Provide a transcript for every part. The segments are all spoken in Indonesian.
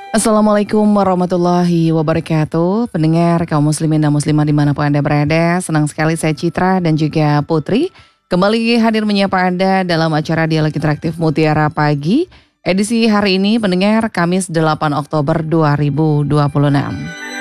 Assalamualaikum warahmatullahi wabarakatuh. Pendengar kaum muslimin dan muslimah dimanapun Anda berada, senang sekali saya Citra dan juga Putri kembali hadir menyapa Anda dalam acara Dialog Interaktif Mutiara Pagi. Edisi hari ini pendengar Kamis 8 Oktober 2026.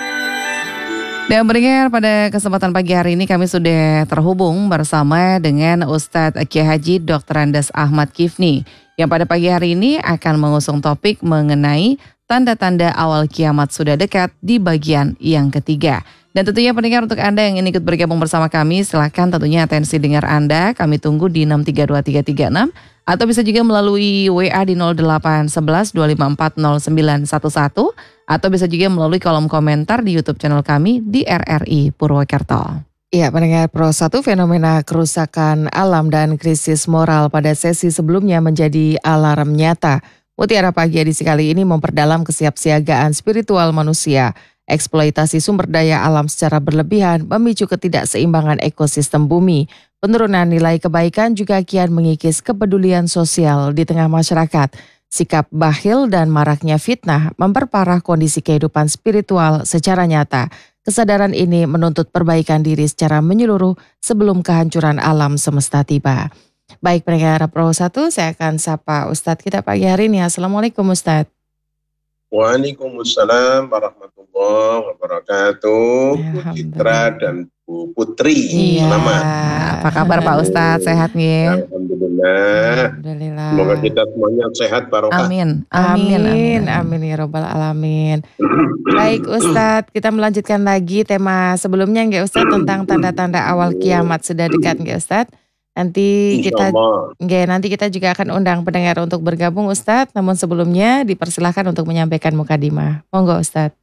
Dan pendengar, pada kesempatan pagi hari ini kami sudah terhubung bersama dengan Ustadz Kiai Haji Dr. Andes Ahmad Kifni yang pada pagi hari ini akan mengusung topik mengenai tanda-tanda awal kiamat sudah dekat di bagian yang ketiga. Dan tentunya pendengar, untuk Anda yang ingin ikut bergabung bersama kami, silahkan tentunya atensi dengar Anda. Kami tunggu di 632336 atau bisa juga melalui WA di 0811 254 0911 atau bisa juga melalui kolom komentar di YouTube channel kami di RRI Purwokerto. Ya, pendengar Pro 1, fenomena kerusakan alam dan krisis moral pada sesi sebelumnya menjadi alarm nyata. Mutiara Pagi edisi kali ini memperdalam kesiapsiagaan spiritual manusia. Eksploitasi sumber daya alam secara berlebihan memicu ketidakseimbangan ekosistem bumi. Penurunan nilai kebaikan juga kian mengikis kepedulian sosial di tengah masyarakat. Sikap bakhil dan maraknya fitnah memperparah kondisi kehidupan spiritual secara nyata. Kesadaran ini menuntut perbaikan diri secara menyeluruh sebelum kehancuran alam semesta tiba. Baik pendengar Pro 1, saya akan sapa Ustadz kita pagi hari ini. Assalamualaikum Ustadz. Waalaikumsalam warahmatullahi wabarakatuh. Bu Citra dan Bu Putri. Iya. Selamat. Apa kabar Pak Ustadz? Sehat nih? Alhamdulillah. Semoga kita semuanya sehat barokah. Amin. Amin ya robbal alamin. Baik Ustadz, kita melanjutkan lagi tema sebelumnya nggak Ustadz tentang tanda-tanda awal kiamat sudah dekat nggak Ustadz? Nanti kita juga akan undang pendengar untuk bergabung Ustadz. Namun sebelumnya dipersilahkan untuk menyampaikan mukadimah. Monggo Ustadz.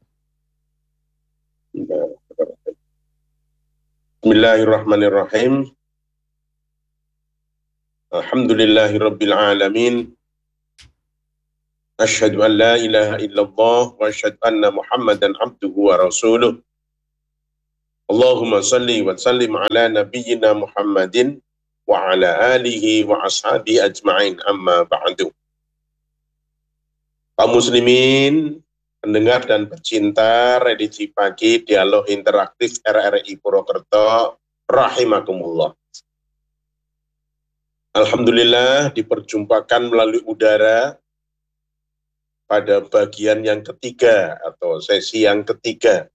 Bismillahirrahmanirrahim. Alhamdulillahirabbil alamin. Asyhadu an la ilaha illallah wa asyhadu anna Muhammadan abduhu wa rasuluh. Allahumma salli wa sallim ala nabiyyina Muhammadin wa ala alihi wa ashabi ajma'in, amma ba'du. Kaum muslimin, pendengar dan pecinta edisi pagi Dialog Interaktif RRI Purwokerto, rahimakumullah. Alhamdulillah diperjumpakan melalui udara pada bagian yang ketiga atau sesi yang ketiga.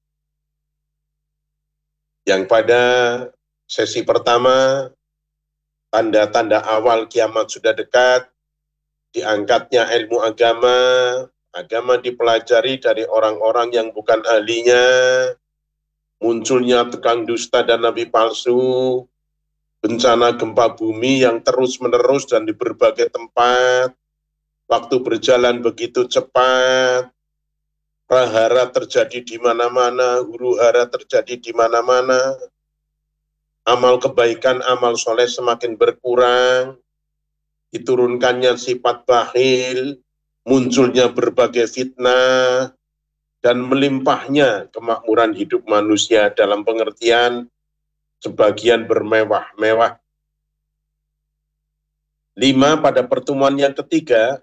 Yang pada sesi pertama, tanda-tanda awal kiamat sudah dekat, diangkatnya ilmu agama, agama dipelajari dari orang-orang yang bukan ahlinya, munculnya tukang dusta dan nabi palsu, bencana gempa bumi yang terus-menerus dan di berbagai tempat, waktu berjalan begitu cepat, prahara terjadi di mana-mana, huru-hara terjadi di mana-mana, amal kebaikan, amal soleh semakin berkurang, diturunkannya sifat bakhil, munculnya berbagai fitnah, dan melimpahnya kemakmuran hidup manusia dalam pengertian sebagian bermewah-mewah. 5, pada pertemuan yang ketiga,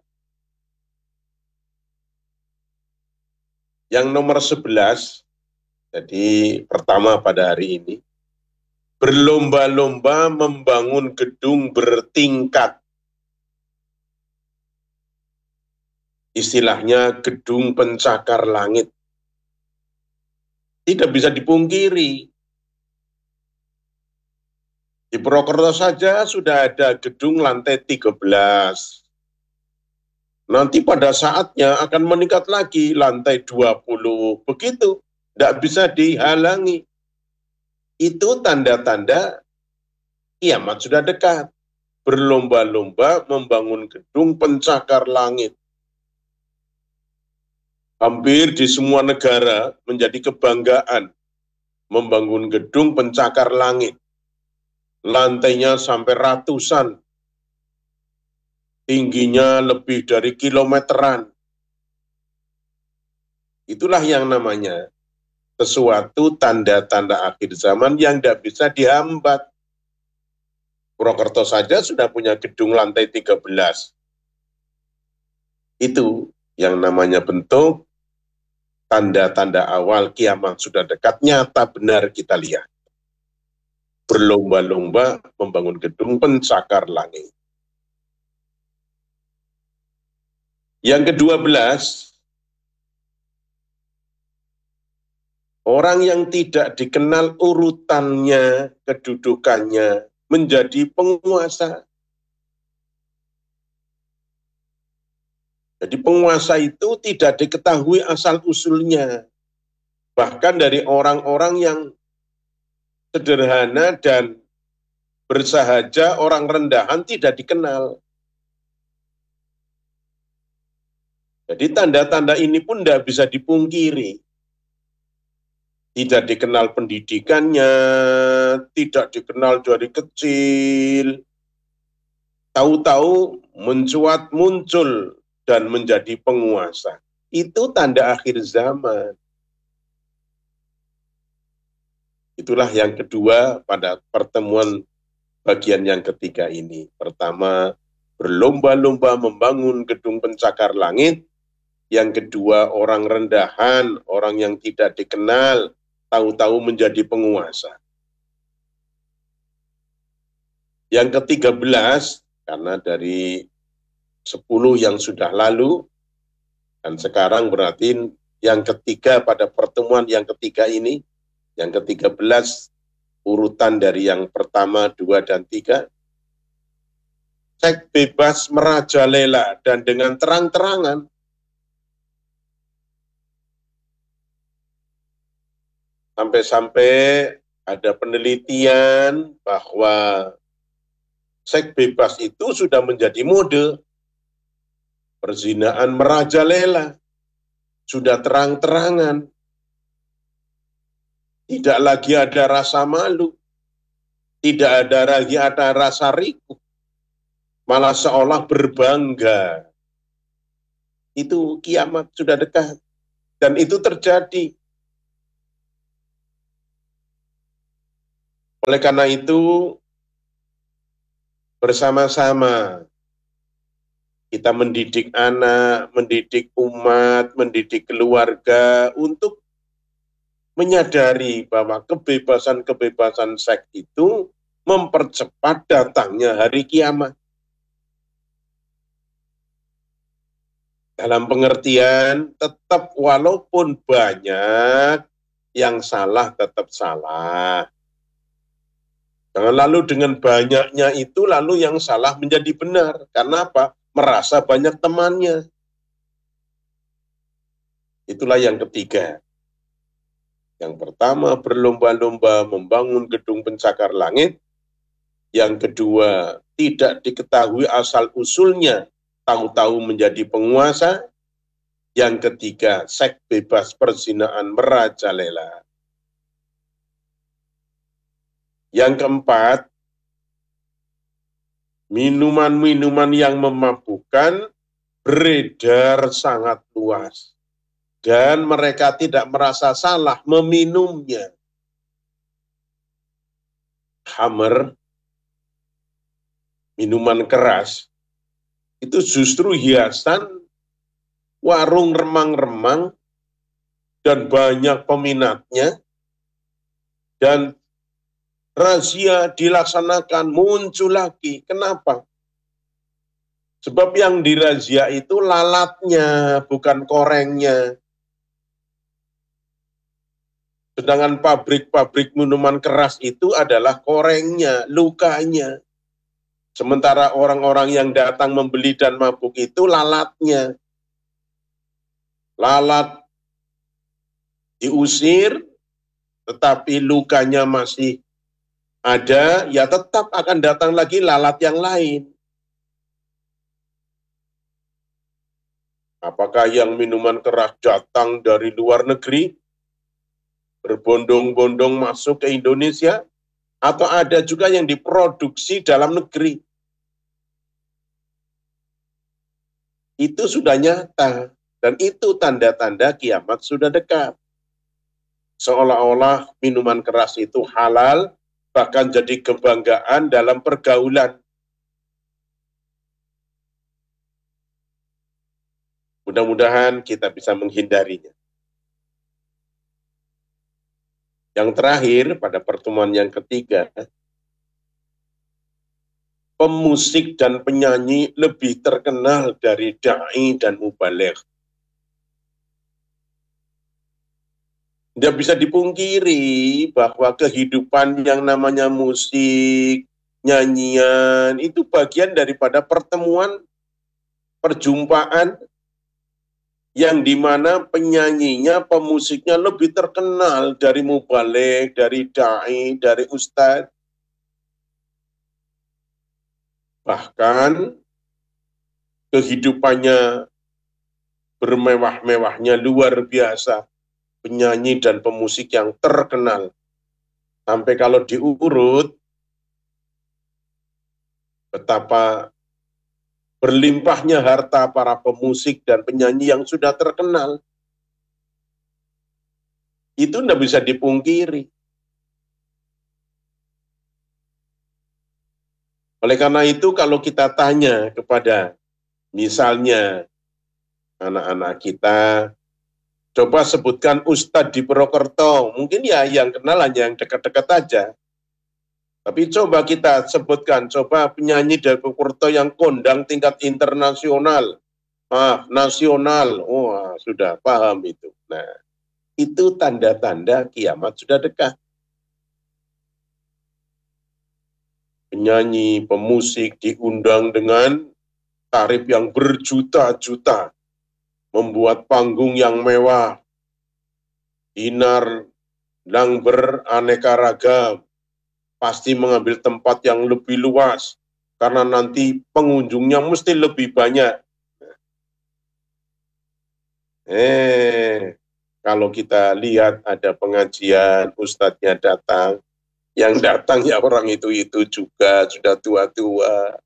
yang nomor 11, jadi pertama pada hari ini, berlomba-lomba membangun gedung bertingkat. Istilahnya gedung pencakar langit. Tidak bisa dipungkiri. Di Purwokerto saja sudah ada gedung lantai 13. Nanti pada saatnya akan meningkat lagi lantai 20. Begitu, tidak bisa dihalangi. Itu tanda-tanda kiamat sudah dekat. Berlomba-lomba membangun gedung pencakar langit. Hampir di semua negara menjadi kebanggaan membangun gedung pencakar langit. Lantainya sampai ratusan, tingginya lebih dari kilometeran. Itulah yang namanya sesuatu tanda-tanda akhir zaman yang tidak bisa dihambat. Purwokerto saja sudah punya gedung lantai 13. Itu Yang namanya bentuk, tanda-tanda awal kiamat sudah dekat, nyata benar kita lihat. Berlomba-lomba membangun gedung pencakar langit. Yang ke-12, orang yang tidak dikenal urutannya, kedudukannya, menjadi penguasa. Jadi penguasa itu tidak diketahui asal-usulnya. Bahkan dari orang-orang yang sederhana dan bersahaja, orang rendahan tidak dikenal. Jadi tanda-tanda ini pun tidak bisa dipungkiri. Tidak dikenal pendidikannya, tidak dikenal dari kecil. Tahu-tahu mencuat muncul dan menjadi penguasa. Itu tanda akhir zaman. Itulah yang kedua pada pertemuan bagian yang ketiga ini. Pertama, berlomba-lomba membangun gedung pencakar langit. Yang kedua, orang rendahan, orang yang tidak dikenal, tahu-tahu menjadi penguasa. Yang ke-13, karena dari 10 yang sudah lalu, dan sekarang berarti yang ketiga pada pertemuan yang ketiga ini, yang ke-13 urutan dari yang pertama, 2, dan 3, seks bebas merajalela dan dengan terang-terangan. Sampai-sampai ada penelitian bahwa seks bebas itu sudah menjadi mode. Perzinaan merajalela, sudah terang-terangan. Tidak lagi ada rasa malu, tidak ada lagi ada rasa riku, malah seolah berbangga. Itu kiamat sudah dekat, dan itu terjadi. Oleh karena itu, bersama-sama kita mendidik anak, mendidik umat, mendidik keluarga untuk menyadari bahwa kebebasan-kebebasan seks itu mempercepat datangnya hari kiamat. Dalam pengertian, tetap walaupun banyak yang salah tetap salah. Jangan lalu dengan banyaknya itu lalu yang salah menjadi benar. Karena apa? Merasa banyak temannya. Itulah yang ketiga. Yang pertama, berlomba-lomba membangun gedung pencakar langit. Yang kedua, tidak diketahui asal-usulnya, tahu-tahu menjadi penguasa. Yang ketiga, seks bebas perzinaan merajalela. Yang keempat, minuman-minuman yang memabukkan beredar sangat luas. Dan mereka tidak merasa salah meminumnya. Khamr, minuman keras, itu justru hiasan warung remang-remang dan banyak peminatnya, dan razia dilaksanakan, muncul lagi. Kenapa? Sebab yang dirazia itu lalatnya, bukan korengnya. Sedangkan pabrik-pabrik minuman keras itu adalah korengnya, lukanya. Sementara orang-orang yang datang membeli dan mabuk itu lalatnya. Lalat diusir, tetapi lukanya masih ada, ya tetap akan datang lagi lalat yang lain. Apakah yang minuman keras datang dari luar negeri, berbondong-bondong masuk ke Indonesia, atau ada juga yang diproduksi dalam negeri? Itu sudah nyata, dan itu tanda-tanda kiamat sudah dekat. Seolah-olah minuman keras itu halal, bahkan jadi kebanggaan dalam pergaulan. Mudah-mudahan kita bisa menghindarinya. Yang terakhir, pada pertemuan yang ketiga, pemusik dan penyanyi lebih terkenal dari da'i dan mubaligh. Tidak bisa dipungkiri bahwa kehidupan yang namanya musik, nyanyian, itu bagian daripada pertemuan, perjumpaan, yang dimana penyanyinya, pemusiknya lebih terkenal dari mubaligh, dari da'i, dari ustadz. Bahkan kehidupannya bermewah-mewahnya luar biasa. Penyanyi dan pemusik yang terkenal. Sampai kalau diurut, betapa berlimpahnya harta para pemusik dan penyanyi yang sudah terkenal. Itu tidak bisa dipungkiri. Oleh karena itu, kalau kita tanya kepada misalnya anak-anak kita, coba sebutkan ustadz di Purwokerto, mungkin ya yang kenal hanya yang dekat-dekat aja. Tapi coba kita sebutkan, coba penyanyi dari Purwokerto yang kondang tingkat internasional, nasional, wah sudah paham itu. Nah, itu tanda-tanda kiamat sudah dekat. Penyanyi, pemusik diundang dengan tarif yang berjuta-juta, membuat panggung yang mewah, dinar yang beraneka ragam, pasti mengambil tempat yang lebih luas, karena nanti pengunjungnya mesti lebih banyak. Kalau kita lihat ada pengajian, ustadznya datang, yang datang ya orang itu juga sudah tua-tua.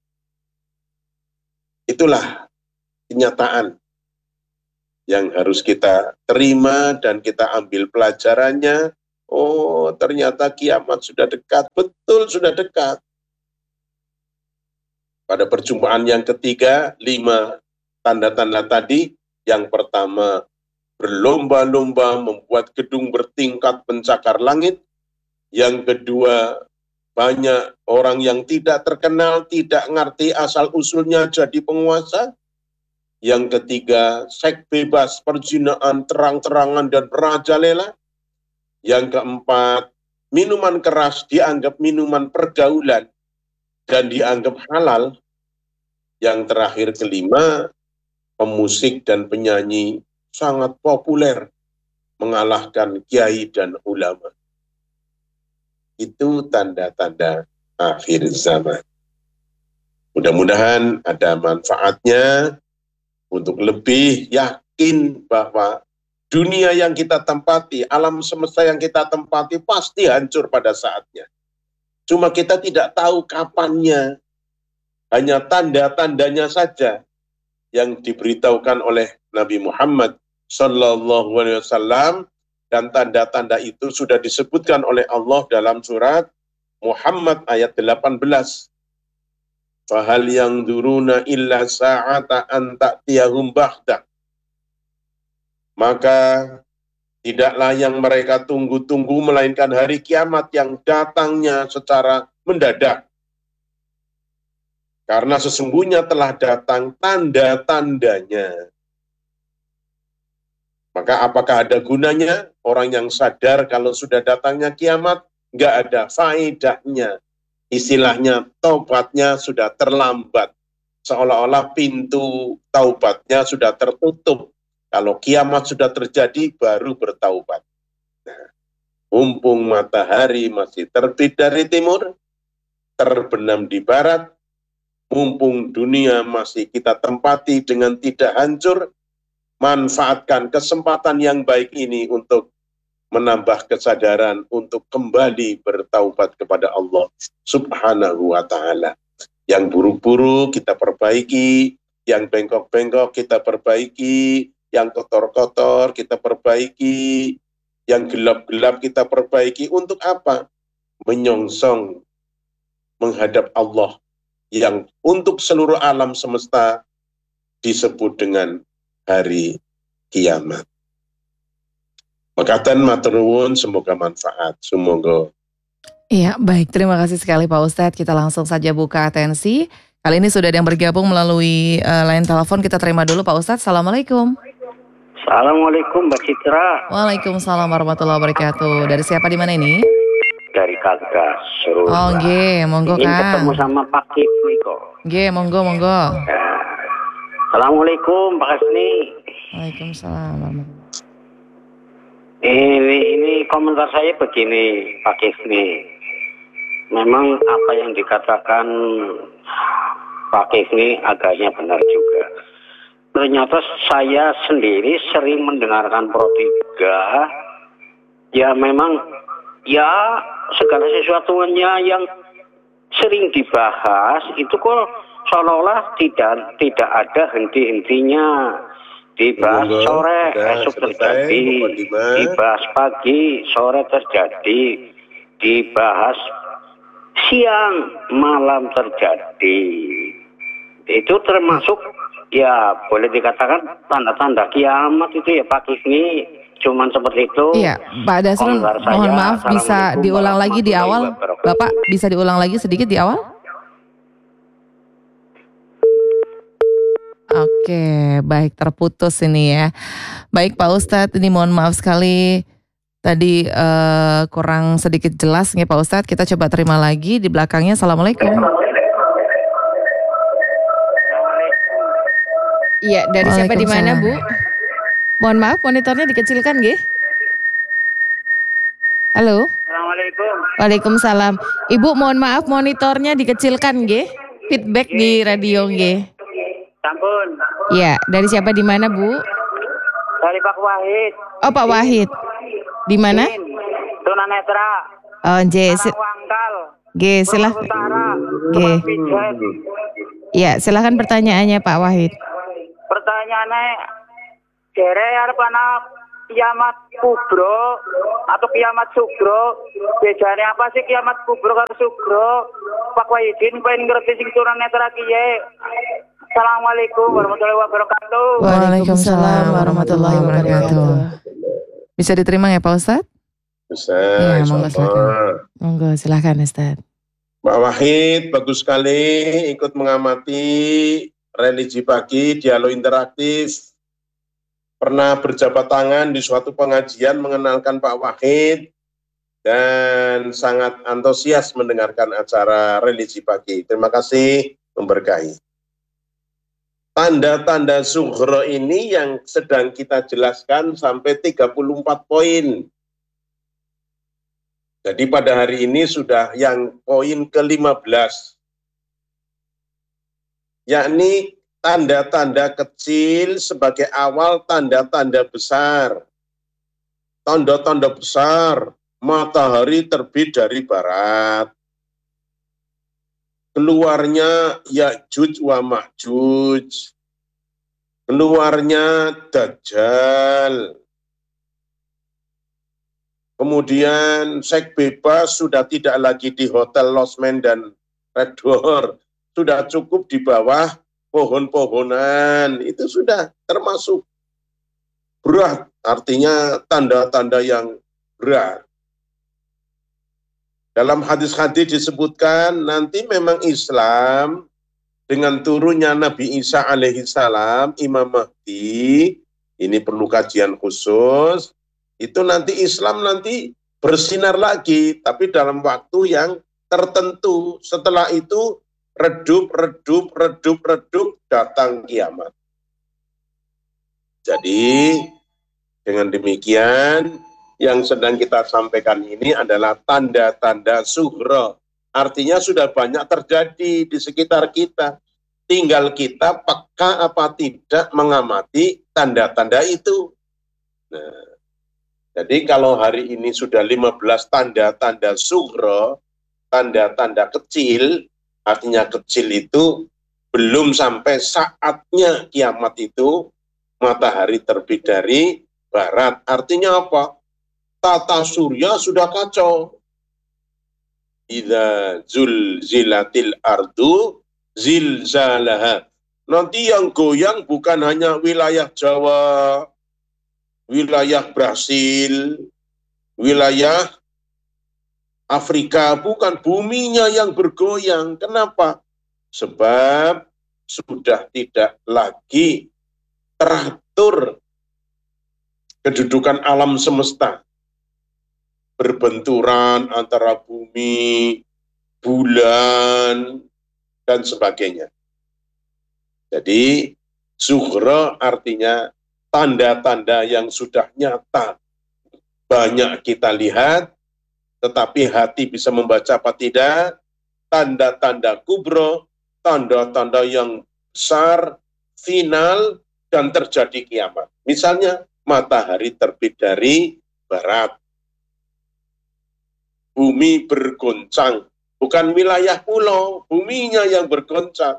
Itulah kenyataan yang harus kita terima dan kita ambil pelajarannya. Oh, ternyata kiamat sudah dekat. Betul sudah dekat. Pada perjumpaan yang ketiga, 5 tanda-tanda tadi. Yang pertama, berlomba-lomba membuat gedung bertingkat pencakar langit. Yang kedua, banyak orang yang tidak terkenal, tidak ngerti asal-usulnya jadi penguasa. Yang ketiga, seks bebas, perzinaan, terang-terangan, dan merajalela. Yang keempat, minuman keras dianggap minuman pergaulan dan dianggap halal. Yang terakhir kelima, pemusik dan penyanyi sangat populer, mengalahkan kiai dan ulama. Itu tanda-tanda akhir zaman. Mudah-mudahan ada manfaatnya untuk lebih yakin bahwa dunia yang kita tempati, alam semesta yang kita tempati pasti hancur pada saatnya. Cuma kita tidak tahu kapannya, hanya tanda-tandanya saja yang diberitahukan oleh Nabi Muhammad Sallallahu Alaihi Wasallam, dan tanda-tanda itu sudah disebutkan oleh Allah dalam surat Muhammad ayat 18. Fahal yang duruna illa sa'ata an ta'tiyahum baghdah. Maka tidaklah yang mereka tunggu-tunggu melainkan hari kiamat yang datangnya secara mendadak. Karena sesungguhnya telah datang tanda-tandanya. Maka apakah ada gunanya orang yang sadar kalau sudah datangnya kiamat? Nggak ada faedahnya. Istilahnya taubatnya sudah terlambat. Seolah-olah pintu taubatnya sudah tertutup. Kalau kiamat sudah terjadi, baru bertaubat. Nah, mumpung matahari masih terbit dari timur, terbenam di barat, mumpung dunia masih kita tempati dengan tidak hancur, manfaatkan kesempatan yang baik ini untuk menambah kesadaran untuk kembali bertaubat kepada Allah Subhanahu wa Ta'ala. Yang buruk-buruk kita perbaiki, yang bengkok-bengkok kita perbaiki, yang kotor-kotor kita perbaiki, yang gelap-gelap kita perbaiki. Untuk apa? Menyongsong menghadap Allah yang untuk seluruh alam semesta disebut dengan hari kiamat. Makatan matur nuwun, semoga manfaat. Semoga. Iya, baik. Terima kasih sekali Pak Ustadz. Kita langsung saja buka atensi. Kali ini sudah ada yang bergabung melalui line telepon. Kita terima dulu Pak Ustadz. Assalamualaikum. Assalamualaikum Mbak Citra. Waalaikumsalam warahmatullahi wabarakatuh. Dari siapa di mana ini? Dari Kagas. Oh, nggih, monggo Ingin Kang. ketemu sama Pak Kiko. Nggih, monggo. Assalamualaikum Pak Kasni. Waalaikumsalam warahmatullahi. Ini komentar saya begini Pak Kasni. Memang apa yang dikatakan Pak Kasni agaknya benar juga. Ternyata saya sendiri sering mendengarkan Pro 3. Ya memang ya segala sesuatunya yang sering dibahas itu kok seolah-olah tidak ada henti-hentinya. Dibahas sore, esok terjadi. Dibahas pagi, sore terjadi. Dibahas siang, malam terjadi. Itu termasuk ya boleh dikatakan tanda-tanda kiamat itu ya Pak Kisni. Cuman seperti itu. Iya, Pak Dasrul, mohon maaf bisa diulang lagi di awal. Bapak bisa diulang lagi sedikit di awal? Oke, baik, terputus ini ya. Baik Pak Ustadz, ini mohon maaf sekali tadi kurang sedikit jelas nih Pak Ustadz. Kita coba terima lagi di belakangnya. Assalamualaikum. Iya, dari siapa di mana Bu? Mohon maaf, monitornya dikecilkan nggih? Halo? Assalamualaikum. Waalaikumsalam. Ibu mohon maaf, monitornya dikecilkan nggih? Feedback di radio nggih. Sampun. Iya, dari siapa di mana Bu? Dari Pak Wahid. Oh Pak Wahid. Di mana? Tunanetra. Oh nggih. Wangkal. Nggih, silakan. Nggih. Iya, silakan pertanyaannya Pak Wahid. Pertanyaannya, jere arep ana kiamat kubro atau kiamat sugro? Bedane apa sih kiamat kubro karo sugro? Pak Wahidin pengen ngerti sing tunanetra kiye. Assalamualaikum warahmatullahi wabarakatuh. Waalaikumsalam warahmatullahi wabarakatuh. Bisa diterima ya Pak Ustadz? Bisa, ya, monggo silakan. Monggo silakan Ustadz. Pak Wahid, bagus sekali ikut mengamati religi pagi, dialog interaktif. Pernah berjabat tangan di suatu pengajian mengenalkan Pak Wahid dan sangat antusias mendengarkan acara religi pagi. Terima kasih, memberkahi. Tanda-tanda sughra ini yang sedang kita jelaskan sampai 34 poin. Jadi pada hari ini sudah yang poin ke-15. Yakni tanda-tanda kecil sebagai awal tanda-tanda besar. Tanda-tanda besar, matahari terbit dari barat. Keluarnya Ya'juj wa Ma'juj, keluarnya Dajjal. Kemudian seks bebas sudah tidak lagi di hotel Losmen dan Red Door, sudah cukup di bawah pohon-pohonan. Itu sudah termasuk berat, artinya tanda-tanda yang berat. Dalam hadis-hadis disebutkan nanti memang Islam dengan turunnya Nabi Isa alaihissalam, Imam Mahdi, ini perlu kajian khusus, itu nanti Islam nanti bersinar lagi, tapi dalam waktu yang tertentu. Setelah itu redup, datang kiamat. Jadi dengan demikian, yang sedang kita sampaikan ini adalah tanda-tanda sughra. Artinya sudah banyak terjadi di sekitar kita. Tinggal kita peka apa tidak mengamati tanda-tanda itu. Nah, jadi kalau hari ini sudah 15 tanda-tanda sughra, tanda-tanda kecil, artinya kecil itu belum sampai saatnya kiamat itu, matahari terbit dari barat. Artinya apa? Tata surya sudah kacau. Idza zulzilatil ardu zilzalaha. Nanti yang goyang bukan hanya wilayah Jawa, wilayah Brasil, wilayah Afrika, bukan, buminya yang bergoyang. Kenapa? Sebab sudah tidak lagi teratur kedudukan alam semesta. Berbenturan antara bumi, bulan, dan sebagainya. Jadi, zuhra artinya tanda-tanda yang sudah nyata. Banyak kita lihat, tetapi hati bisa membaca apa tidak? Tanda-tanda kubro, tanda-tanda yang besar, final, dan terjadi kiamat. Misalnya, matahari terbit dari barat. Bumi bergoncang. Bukan wilayah pulau, buminya yang bergoncang.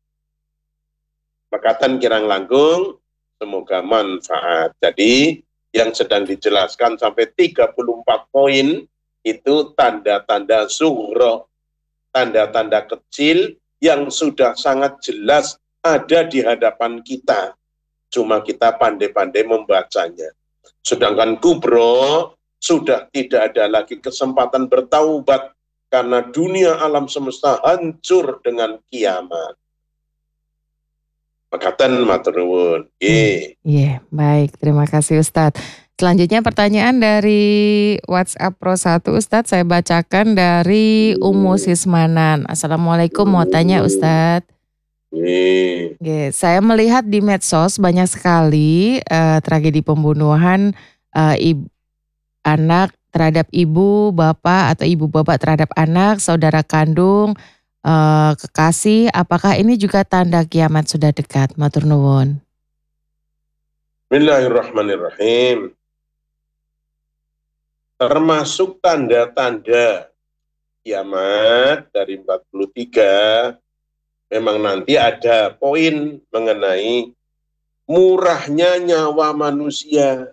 Makatan Kirang Langgung, semoga manfaat. Jadi, yang sedang dijelaskan sampai 34 poin, itu tanda-tanda zuhra, tanda-tanda kecil yang sudah sangat jelas ada di hadapan kita. Cuma kita pandai-pandai membacanya. Sedangkan kubro, sudah tidak ada lagi kesempatan bertaubat karena dunia alam semesta hancur dengan kiamat. Makatan matur nuwun. Iya, baik. Terima kasih Ustadz. Selanjutnya pertanyaan dari WhatsApp Pro 1 Ustadz, saya bacakan dari Umu Sismanan. Assalamualaikum, mau tanya Ustadz. Oke, saya melihat di medsos banyak sekali tragedi pembunuhan anak terhadap ibu, bapak, atau ibu bapak terhadap anak, saudara kandung, kekasih. Apakah ini juga tanda kiamat sudah dekat? Matur nuwun. Bismillahirrahmanirrahim. Termasuk tanda-tanda kiamat dari 43, memang nanti ada poin mengenai murahnya nyawa manusia.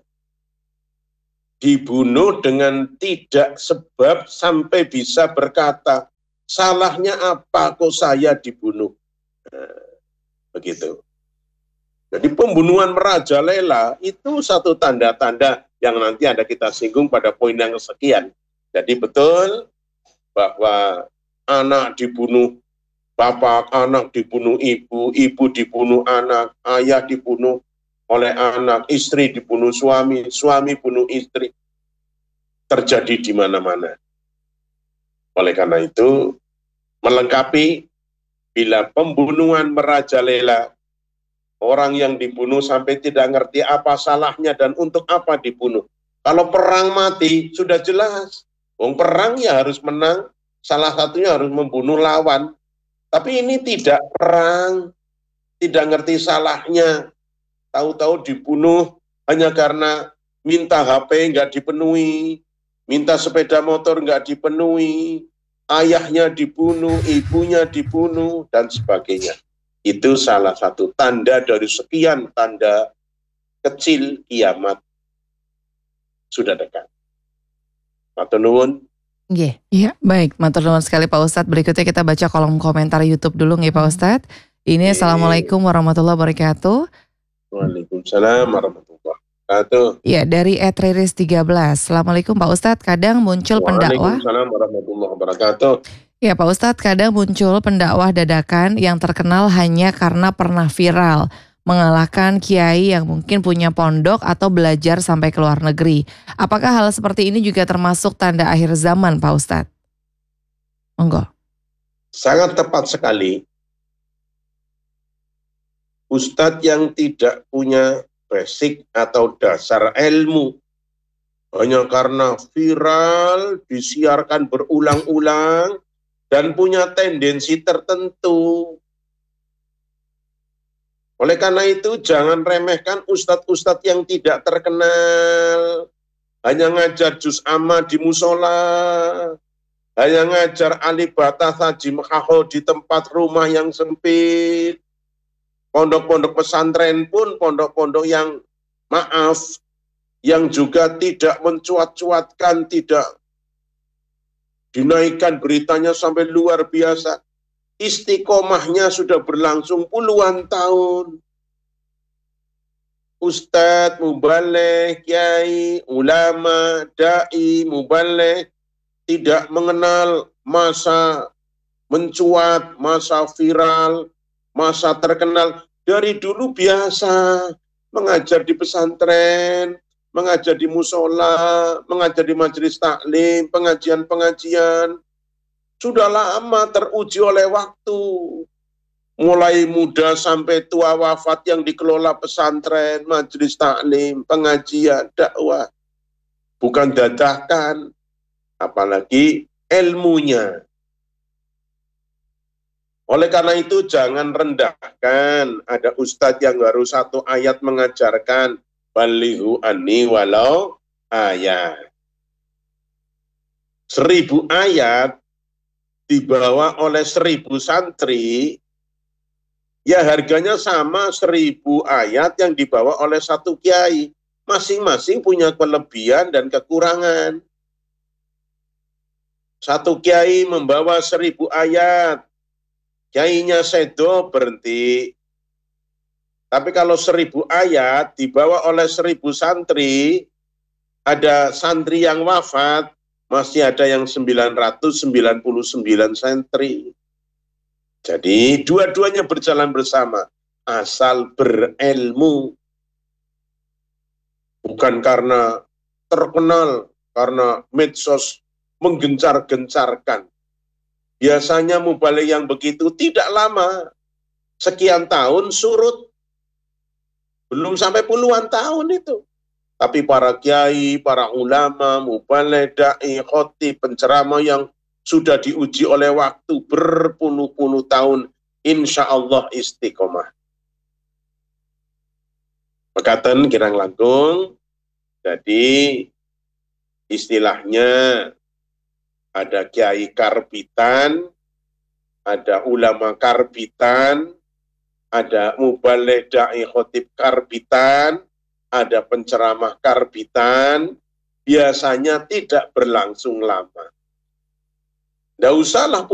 Dibunuh dengan tidak sebab sampai bisa berkata, salahnya apa kok saya dibunuh? Begitu. Jadi pembunuhan merajalela itu satu tanda-tanda yang nanti ada kita singgung pada poin yang kesekian. Jadi betul bahwa anak dibunuh bapak, anak dibunuh ibu, ibu dibunuh anak, ayah dibunuh oleh anak, istri dibunuh suami, suami bunuh istri. Terjadi di mana-mana. Oleh karena itu, melengkapi bila pembunuhan merajalela, orang yang dibunuh sampai tidak ngerti apa salahnya dan untuk apa dibunuh. Kalau perang mati, sudah jelas. Wong perang ya harus menang, salah satunya harus membunuh lawan. Tapi ini tidak perang, tidak ngerti salahnya, tahu-tahu dibunuh hanya karena minta HP nggak dipenuhi, minta sepeda motor nggak dipenuhi, ayahnya dibunuh, ibunya dibunuh, dan sebagainya. Itu salah satu tanda dari sekian tanda kecil kiamat sudah dekat. Matur nuwun. Iya, baik. Matur nuwun sekali Pak Ustadz. Berikutnya kita baca kolom komentar YouTube dulu nih Pak Ustadz. Ini Assalamualaikum warahmatullahi wabarakatuh. Waalaikumsalam warahmatullahi wabarakatuh. Ya, dari @riris13. Assalamualaikum Pak Ustadz. Kadang muncul pendakwah. Waalaikumsalam warahmatullahi wabarakatuh. Ya Pak Ustadz, kadang muncul pendakwah dadakan yang terkenal hanya karena pernah viral, mengalahkan kiai yang mungkin punya pondok atau belajar sampai ke luar negeri. Apakah hal seperti ini juga termasuk tanda akhir zaman Pak Ustadz? Monggo. Sangat tepat sekali. Ustadz yang tidak punya basic atau dasar ilmu, hanya karena viral, disiarkan berulang-ulang, dan punya tendensi tertentu. Oleh karena itu, jangan remehkan ustadz-ustadz yang tidak terkenal, hanya ngajar juz amma di musola, hanya ngajar alibata haji mekhaho di tempat rumah yang sempit. Pondok-pondok pesantren pun pondok-pondok yang maaf, yang juga tidak mencuat-cuatkan, tidak dinaikkan beritanya sampai luar biasa. istiqomahnya sudah berlangsung puluhan tahun. Ustadz, mubaligh, kiai, ulama, dai, mubaligh tidak mengenal masa mencuat, masa viral, masa terkenal. Dari dulu biasa mengajar di pesantren, mengajar di musola, mengajar di majelis taklim, pengajian-pengajian. Sudah lama teruji oleh waktu. Mulai muda sampai tua wafat yang dikelola pesantren, majelis taklim, pengajian, dakwah. Bukan dadakan, apalagi ilmunya. Oleh karena itu jangan rendahkan, ada ustadz yang baru 1 ayat mengajarkan, balighu anni walau ayat. 1000 ayat dibawa oleh 1000 santri, ya harganya sama 1000 ayat yang dibawa oleh 1 kiai. Masing-masing punya kelebihan dan kekurangan. 1 kiai membawa 1000 ayat, kiainya sedo berhenti. Tapi kalau 1000 ayat dibawa oleh 1000 santri, ada santri yang wafat, masih ada yang 999 santri. Jadi dua-duanya berjalan bersama, asal berilmu. Bukan karena terkenal, karena medsos menggencar-gencarkan. Biasanya mubaligh yang begitu tidak lama, sekian tahun surut, belum sampai puluhan tahun itu. Tapi para kiai, para ulama, mubaligh, dai, khotib, penceramah yang sudah diuji oleh waktu berpuluh-puluh tahun, insya Allah istiqomah. Mekaten kirang langkung, jadi istilahnya ada kiai karbitan, ada ulama karbitan, ada mubaligh, dai, khotib karbitan, ada penceramah karbitan, biasanya tidak berlangsung lama. Tidak usahlah